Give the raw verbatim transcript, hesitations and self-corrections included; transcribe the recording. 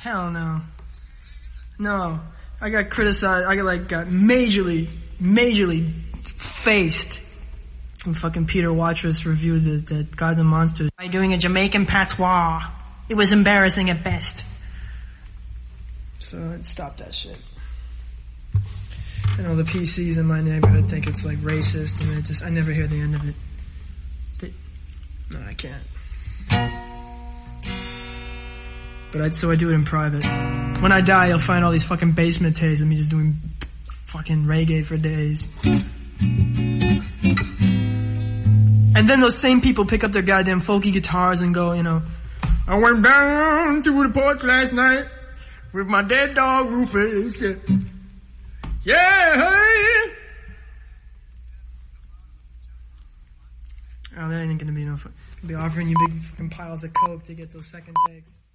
Hell no. No. I got criticized, I got like, got majorly, majorly faced when fucking Peter Watrous reviewed the, the Gods and Monsters by doing a Jamaican patois. It was embarrassing at best. So I'd stop that shit. And all the P Cs in my neighborhood think it's like racist, and I just, I never hear the end of it. They, no, I can't. But I'd, so I do it in private. When I die, you'll find all these fucking basement tapes of me just doing fucking reggae for days. And then those same people pick up their goddamn folky guitars and go, you know, I went down to the porch last night with my dead dog Rufus. Yeah, hey! Oh, there ain't gonna be no fun. Gonna be offering you big fucking piles of coke to get those second takes.